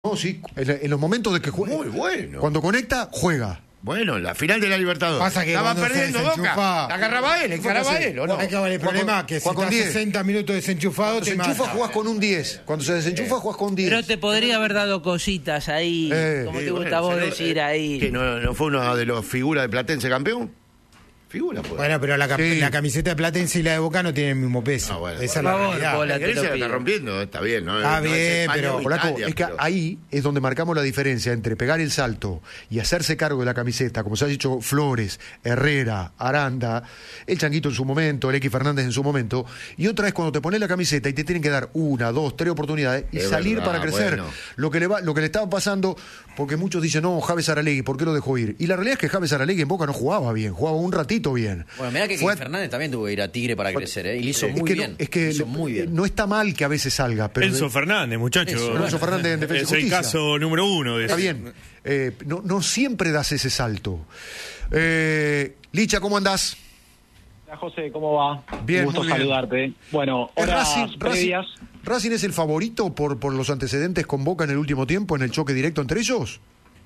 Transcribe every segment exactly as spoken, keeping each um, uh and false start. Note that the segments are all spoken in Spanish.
No, sí, en, en los momentos de que juega. Muy bueno. Cuando conecta, juega. Bueno, la final de la Libertadores. Pasa que estaba cuando se perdiendo desenchufa- Boca. Agarraba él, encaraba Fue él, ¿o no? Hay que ver el problema con- que si juega con estás diez. sesenta minutos desenchufado Cuando se te enchufa, mata. jugás con un diez. Cuando se desenchufa, jugás con diez. Pero te podría haber dado cositas ahí, Eh, como Sí, te gusta bueno, vos se lo- decir eh, ahí. ¿Que no, no fue una de las figuras de Platense campeón? Figura, pues. Bueno, pero la, cap- Sí. la camiseta de Platense y la de Boca no tienen el mismo peso. Ah, bueno. Esa Por es la favor, realidad. Pola, La te lo iglesia la pido. está rompiendo, está bien, ¿no? Está No es bien, España pero- o Polaco, Italia, es que pero- ahí es donde marcamos la diferencia entre pegar el salto y hacerse cargo de la camiseta, como se ha dicho Flores, Herrera, Aranda, el Changuito en su momento, el X Fernández en su momento, y otra es cuando te pones la camiseta y te tienen que dar una, dos, tres oportunidades y Es salir verdad, para crecer. bueno. Lo que le va, lo que le estaba pasando, porque muchos dicen, no, Javes Aralegui, ¿por qué lo dejó ir? Y la realidad es que Javes Aralegui en Boca no jugaba bien, jugaba un ratito bien. Bueno, mirá que Fue- Fernández también tuvo que ir a Tigre para crecer, ¿eh? Y lo hizo es muy que no- bien. es que Lo hizo le- muy bien. no está mal que a veces salga, pero Enzo Fernández, muchacho. Eso, Enzo Fernández en Defensa y Es el Justicia. caso número uno de Está eso. bien, eh, no, no siempre das ese salto. Eh, Licha, ¿cómo andás? Hola José, ¿cómo va? Bien, Un gusto muy bien. saludarte. Bueno, ¿Es horas Racing, Racing, previas. Racing es el favorito por, por los antecedentes con Boca en el último tiempo, en el choque directo entre ellos?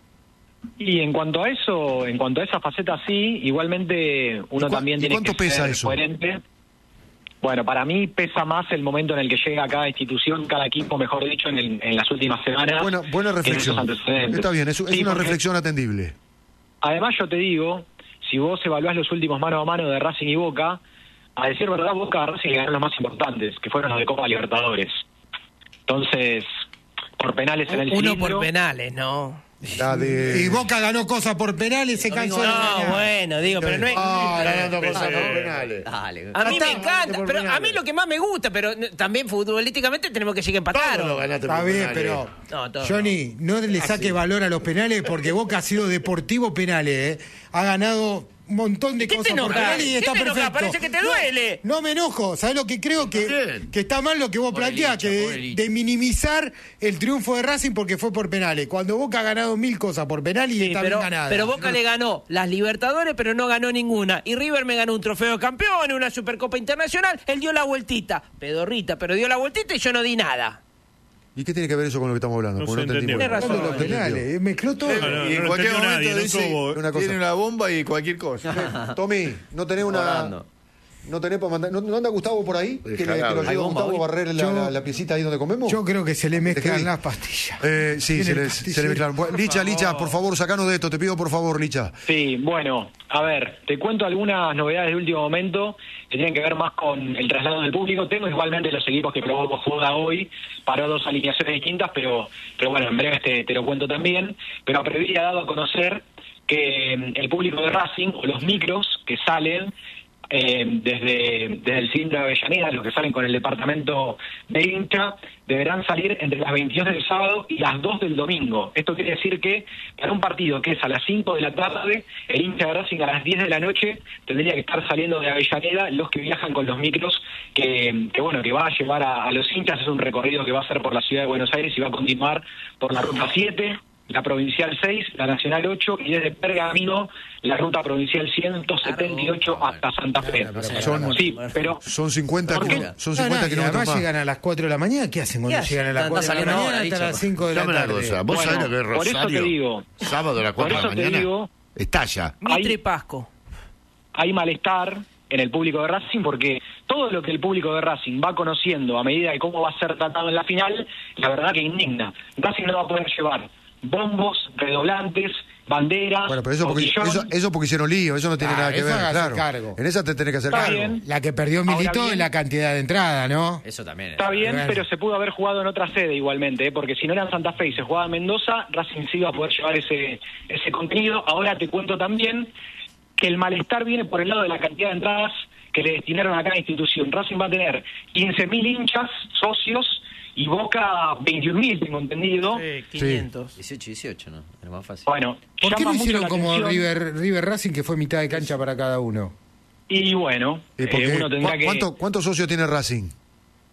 Y en cuanto a eso, en cuanto a esa faceta sí, igualmente uno ¿Y cua- también y tiene cuánto que pesa ser eso? coherente. Bueno, para mí pesa más el momento en el que llega cada institución, cada equipo, mejor dicho, en, el- en las últimas semanas. Buena, buena en reflexión. esos antecedentes. Está bien, es, es Sí, una porque reflexión atendible. Además yo te digo, si vos evaluás los últimos mano a mano de Racing y Boca, a decir verdad, Boca a Racing le ganó los más importantes, que fueron los de Copa Libertadores. Entonces, por penales en el Uno cilindro. por penales, ¿no? La de... Y Boca ganó cosas por penales, se cansó de No, ganar. bueno, digo, pero no es... Ah, ganando cosas Eh, por penales. Dale. A mí Está- me encanta, por pero a penales. mí lo que más me gusta, pero n- también futbolísticamente tenemos que llegar a empatar. Todo lo ¿o? ganaste Está por bien, penales. pero No, todo Johnny, no le saque valor a los penales porque Boca ha sido deportivo penales, ¿eh? Ha ganado un montón de ¿Qué cosas te por enoja? penales y ¿Qué está te enoja? perfecto. Parece que te No, duele. No, me enojo, ¿sabes lo que creo? Que, Bien. que está mal lo que vos Pobre planteás, Licha, que pobre de, Licha. de minimizar el triunfo de Racing porque fue por penales. Cuando Boca ha ganado mil cosas por penales y Sí, está pero, bien ganada. pero Boca le ganó las Libertadores, pero no ganó ninguna. Y River me ganó un trofeo de campeón, una Supercopa Internacional. Él dio la vueltita, pedorrita, pero dio la vueltita y yo no di nada. ¿Y qué tiene que ver eso con lo que estamos hablando? No Porque se no entendimos. entendió. Hablando de los No entendió. penales, eh, mezcló todo. No, no, y en no cualquier entendió momento nadie, no dice, tuvo- Una cosa. tiene una bomba y cualquier cosa. Tommy, ¿no tenés una... Orlando. ¿No tenés para mandar? ¿No, no anda Gustavo por ahí? ¿Que, le- que lo Hay lleve bomba Gustavo a hoy. barrer la, Yo- la- la piecita ahí donde comemos? Yo creo que se le Te mezclan escribí. las pastillas. Eh, sí, Tiene se el le, pastillero. se le mezclaron. Bueno, Licha, Licha, por favor, sacanos de esto. Te pido por favor, Licha. Sí, bueno, a ver, te cuento algunas novedades de último momento que tienen que ver más con el traslado del público. Tengo igualmente los equipos que probó Joda hoy, paró dos alineaciones distintas, pero pero bueno, en breve te, te lo cuento también. Pero había dado a conocer que mm, el público de Racing, o los micros que salen eh, desde, desde el cilindro de Avellaneda, los que salen con el departamento de hincha, deberán salir entre las veintidós del sábado y las dos del domingo. Esto quiere decir que para un partido que es a las cinco de la tarde, el hincha de Racing a las diez de la noche tendría que estar saliendo de Avellaneda los que viajan con los micros que, que bueno, que va a llevar a, a los hinchas. Es un recorrido que va a hacer por la ciudad de Buenos Aires y va a continuar por la ruta siete, la provincial seis, la nacional ocho y desde Pergamino la ruta provincial ciento setenta y ocho hasta Santa Fe. Son- Sí, pero Son cincuenta, ¿Por qué? kilo- son No, cincuenta no, y kilómetros además más. llegan a las cuatro de la mañana. ¿Qué hacen cuando ¿Qué hacen? llegan a las Están cuatro de la saliendo mañana ahora, hasta dicho. las cinco de la Dame una tarde? cosa. ¿Vos Bueno, sabés lo que es por eso Rosario? te digo. Sábado a las Por cuatro de la eso te mañana. digo. Estalla. Mitre Ahí- y Pasco. Hay malestar en el público de Racing porque todo lo que el público de Racing va conociendo a medida de cómo va a ser tratado en la final, la verdad que indigna. Racing no va a poder llevar bombos, redoblantes, banderas, Bueno, pero eso porque, cotillón. eso, eso porque hicieron lío, eso no tiene Ah, nada que eso ver, hágase claro. cargo. En esa te tenés que hacer Está cargo. bien. La que perdió Ahora Milito bien. es la cantidad de entrada, ¿no? Eso también. Está bien, Bueno. pero se pudo haber jugado en otra sede igualmente, ¿eh? Porque si no era en Santa Fe y se jugaba en Mendoza, Racing sí iba a poder llevar ese, ese contenido. Ahora te cuento también que el malestar viene por el lado de la cantidad de entradas que le destinaron a cada institución. Racing va a tener quince mil hinchas, socios, y Boca veintiún mil, tengo entendido. Sí, quinientos. dieciocho dieciocho, ¿no? Era más fácil. Bueno, ¿Por qué llama no mucho hicieron la como atención. River, River Racing, que fue mitad de cancha para cada uno? Y bueno, ¿Y eh, por qué? uno tendrá ¿Cu- que... ¿Cuánto- ¿Cuántos socios tiene Racing?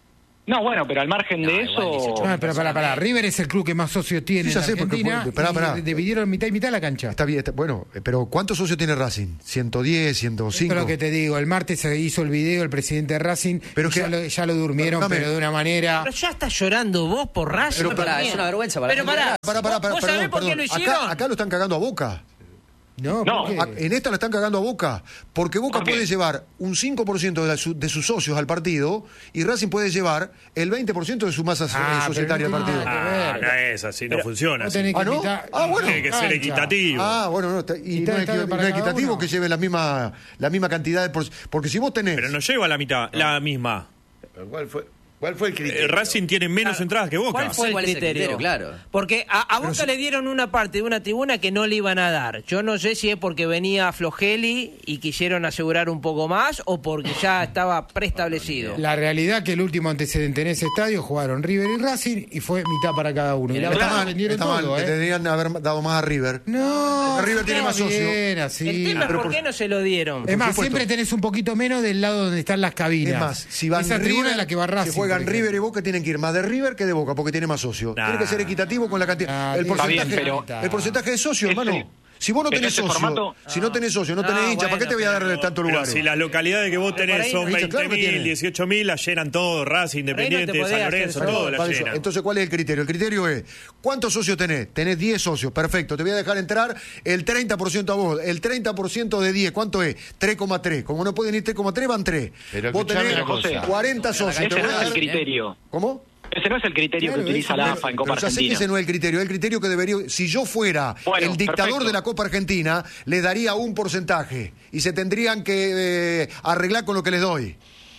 No, bueno, pero al margen No, de igual eso... dieciocho. No, pero para, para, River es el club que más socios tiene Sí, ya en sé, porque- Argentina porque- pará, y pará. dividieron mitad y mitad la cancha. Está bien, está- bueno, eh, pero ¿cuántos socios tiene Racing? ¿ciento diez, ciento cinco? Esto es lo que te digo, el martes se hizo el video el presidente de Racing, Pero y que- ya, lo, ya lo durmieron, Perdóname. pero de una manera... Pero ya estás llorando vos por Racing. Pero pará, también. es una vergüenza para Pero la gente pará, de Pará, pará, pará, ¿vos sabés perdón, por qué perdón. lo hicieron? Acá, acá lo están cagando a Boca. No, No, ¿por qué? A- En esta la están cagando a Boca, porque Boca ¿Por qué? puede llevar un cinco por ciento de, la su- de sus socios al partido y Racing puede llevar el veinte por ciento de su masa Ah, eh, societaria al pero no partido. tiene nada Ah, que no es así, no funciona Vos así. tenés que Ah, ¿no? invitar- Ah, bueno. Tiene que ser cancha. equitativo. Ah, bueno, no, está- y, Y no es, está equi- para no es cada equitativo uno. que lleve la misma la misma cantidad de por- porque si vos tenés Pero no lleva la mitad, la misma. ¿Cuál fue, cuál fue el criterio? Eh, Racing tiene menos Claro. entradas que Boca. ¿Cuál fue el ¿Cuál es el criterio? criterio? Claro. Porque a, a Boca le dieron una parte de una tribuna que no le iban a dar. Yo no sé si es porque venía Flogeli y quisieron asegurar un poco más o porque ya estaba preestablecido. La realidad que el último antecedente en ese estadio jugaron River y Racing y fue mitad para cada uno. Y la está verdad mal, vendieron está mal, todo, que ¿eh? tendrían que haber dado más a River. No, Porque River tiene está más socio. bien, así. El tema es pero por por- qué no se lo dieron. Es más, supuesto. siempre tenés un poquito menos del lado donde están las cabinas. Es más, si van Esa River, tribuna es la que va Racing. si juegan por ejemplo. River y Boca tienen que ir más de River que de Boca porque tiene más socios. Nah. Tiene que ser equitativo con la cantidad. Ah, el, está porcentaje, bien, pero- el porcentaje de socios, Ese- hermano. Si vos no pero tenés ese socio, formato- si no tenés socio, no No, tenés hincha, ¿para qué bueno, te voy a dar pero- tantos Pero lugares? si las localidades que vos Pero por tenés ahí- son Hincha, claro que veinte mil, tiene. dieciocho mil, las llenan todo, Racing, Por ahí no te Independiente, podés San hacer Lorenzo, solo- todo Para las eso. llenan. Entonces, ¿cuál es el criterio? El criterio es, ¿cuántos socios tenés? Tenés diez socios, perfecto, te voy a dejar entrar el treinta por ciento a vos, el treinta por ciento de diez, ¿cuánto es? tres coma tres. Como no pueden ir tres coma tres, van tres. Pero Vos escuchame tenés una cosa. cuarenta socios. Ese te voy no a es el dar- criterio. ¿Cómo? Ese no es el criterio Claro, que utiliza eso la no- AFA en Pero Copa ya sé que Argentina. ese no es el criterio, el criterio que debería, si yo fuera Bueno, el dictador perfecto. de la Copa Argentina, le daría un porcentaje y se tendrían que eh, arreglar con lo que les doy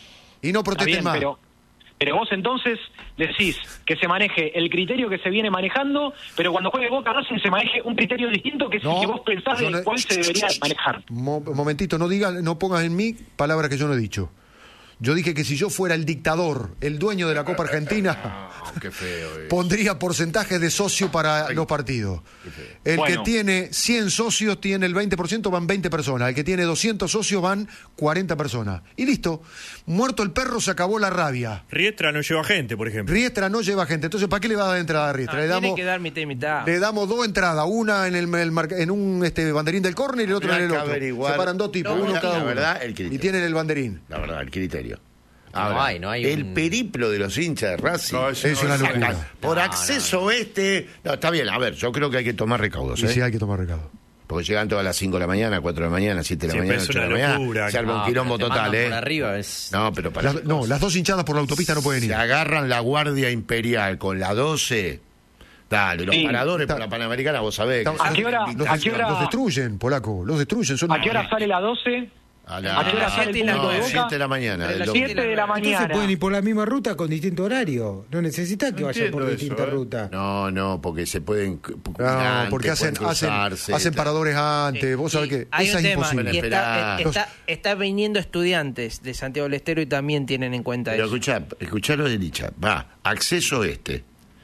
y no Está protesten bien, más. pero, pero vos entonces decís que se maneje el criterio que se viene manejando, pero cuando juegue Boca Racing se maneje un criterio distinto que es el que vos pensás yo de no- cuál se debería manejar. Mo- momentito, no digas, no pongas en mí palabras que yo no he dicho. Yo dije que si yo fuera el dictador, el dueño de la Copa Argentina, Qué feo. eh. pondría porcentajes de socio para los partidos. El Bueno. que tiene cien socios tiene el veinte por ciento, van veinte personas. El que tiene doscientos socios van cuarenta personas. Y listo. Muerto el perro, se acabó la rabia. Riestra no lleva gente, por ejemplo. Riestra no lleva gente. Entonces, ¿para qué le va a dar entrada a Riestra? Ah, le tiene damos, que dar mitad y mitad. le damos dos entradas, una en el, el marca- en un este banderín del córner y el otro Habrá en el que otro. averiguar- Separan dos tipos, No, uno la- cada la uno. verdad, el criterio. Y tienen el banderín. La verdad, el criterio. No Ahora, hay, no hay el un- periplo de los hinchas de Racing No, eso Es no una es- locura. Por No, acceso este. No, está bien, a ver, yo creo que hay que tomar recaudos. Y ¿eh? sí hay que tomar recado. Porque llegan todas las cinco de la mañana, cuatro de la mañana, siete de la Siempre mañana, es ocho de la una mañana. locura. Se arma No, un quilombo pero te total, mandan ¿eh? por arriba es... No, pero para. Las- no, las dos hinchadas por la autopista no pueden ir. Se agarran la Guardia Imperial con la doce. Dale, los Sí. paradores Está- por la Panamericana, vos sabés. Estamos- ¿A qué hora- los, a qué hora- los destruyen, polaco, los destruyen. Son ¿A qué hora sale la doce? A ¿A qué hora las sale el siete y público la de no, Boca? siete de la mañana. Entre del las domingo. siete de la mañana. Entonces pueden ir por la misma ruta con distinto horario. No necesitas que vayan por entiendo distintas eso, ¿eh? rutas. No, no, porque se pueden. No, porque hacen, hacen, hacen paradores antes. Vos sabés Y que hay esa un es tema, imposible. y está, Esperá. eh, está, está viniendo estudiantes de Santiago del Estero y también tienen en cuenta Pero eso. escuchá, escuchá lo de Licha. Va, acceso este.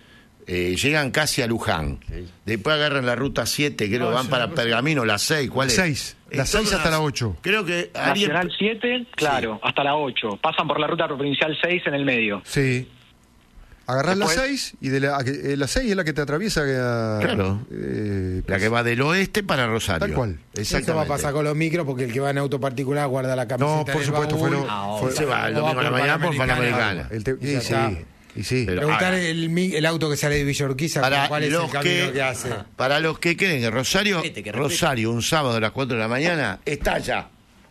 Eh, llegan casi a Luján. Después agarran la ruta siete, creo, van para Pergamino, la seis. ¿Cuál es? Seis. La Es seis toda hasta una- la ocho. Creo que Ariel- Nacional siete, claro, hasta la ocho. Pasan por la ruta provincial seis en el medio. Sí. Agarrás la Después- seis y de la, eh, la seis es la que te atraviesa. eh, Claro. eh, la que va del oeste para Rosario. Tal cual. Exactamente. Eso va a pasar con los micros porque el que va en auto particular guarda la camiseta. No, por en el supuesto, fue baúl. lo- Ah, fue- Se va el O domingo a la mañana por Panamericana. el te- Y y ya sí, está. y sí. Pero- Preguntar Ah. el, mi- el auto que sale de Villa Urquiza, Para cuál es el los camino que, que, hace. para los que creen que Rosario, Respete, que respete. Rosario un sábado a las cuatro de la mañana está ya.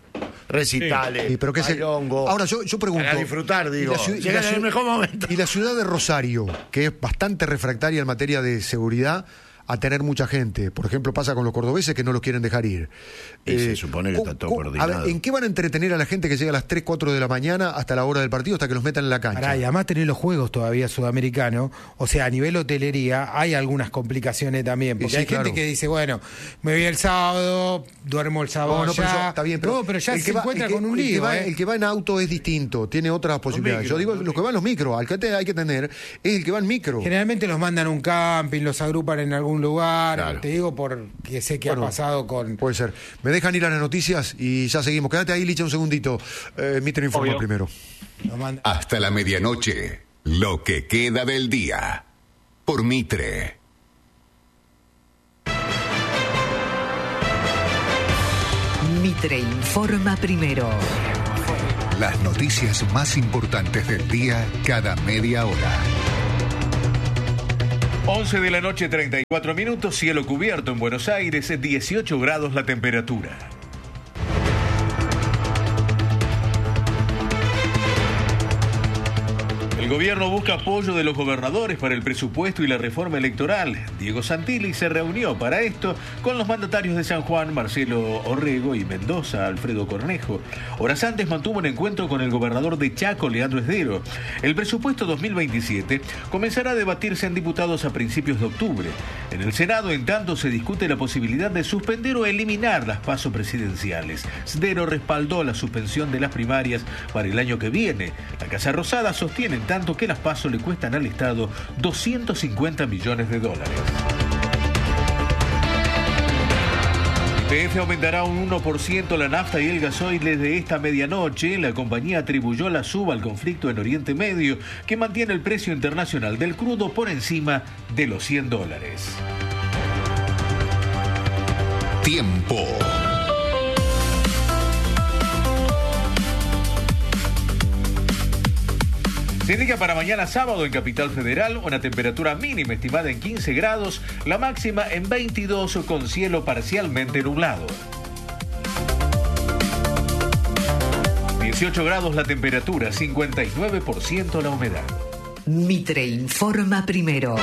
Recitales, Sí, pero ¿qué se- bailongo. Ahora yo, yo pregunto. Para disfrutar, ¿y digo. la ciu- y Llega la en ciu- el mejor momento. Y la ciudad de Rosario, que es bastante refractaria en materia de seguridad, a tener mucha gente. Por ejemplo, pasa con los cordobeses que no los quieren dejar ir. Y se supone que ¿cómo- está todo cómo- coordinado. A ver, ¿en qué van a entretener a la gente que llega a las tres, cuatro de la mañana hasta la hora del partido, hasta que los metan en la cancha? Pará, y además tener los juegos todavía sudamericanos, o sea, a nivel hotelería hay algunas complicaciones también, porque sí, hay claro. gente que dice, bueno, me voy el sábado, duermo el sábado No, no, pero allá. yo- está bien, pero, No, pero ya el se que va- encuentra el que- con un el que lío, va- ¿eh? El que va en auto es distinto, tiene otras posibilidades. micros, Yo digo, los los que van en los micros, al que te- hay que tener es el que va en micro. Generalmente los mandan a un camping, los agrupan en algún lugar, Claro. te digo porque sé que Bueno, ha pasado con... Puede ser. Me dejan ir a las noticias y ya seguimos. Quédate ahí, Licha, un segundito. Eh, Mitre informa Obvio. primero. los mandan- Hasta la medianoche. Lo que queda del día. Por Mitre. Mitre informa primero. Las noticias más importantes del día cada media hora. once de la noche, treinta y cuatro minutos, cielo cubierto en Buenos Aires, dieciocho grados la temperatura. El gobierno busca apoyo de los gobernadores para el presupuesto y la reforma electoral. Diego Santilli se reunió para esto con los mandatarios de San Juan, Marcelo Orrego, y Mendoza, Alfredo Cornejo. Horas antes mantuvo un encuentro con el gobernador de Chaco, Leandro Esdero. El presupuesto dos mil veintisiete comenzará a debatirse en diputados a principios de octubre. En el Senado, en tanto, se discute la posibilidad de suspender o eliminar las pasos presidenciales. Esdero respaldó la suspensión de las primarias para el año que viene. La Casa Rosada sostiene en tanto que las PASO le cuestan al Estado doscientos cincuenta millones de dólares. Y P F aumentará un uno por ciento la nafta y el gasoil desde esta medianoche. La compañía atribuyó la suba al conflicto en Oriente Medio, que mantiene el precio internacional del crudo por encima de los cien dólares. Tiempo. Se indica para mañana sábado en Capital Federal una temperatura mínima estimada en quince grados, la máxima en veintidós con cielo parcialmente nublado. dieciocho grados la temperatura, cincuenta y nueve por ciento la humedad. Mitre informa primero.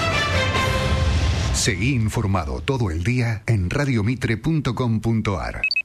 Seguí informado todo el día en radiomitre punto com punto ar.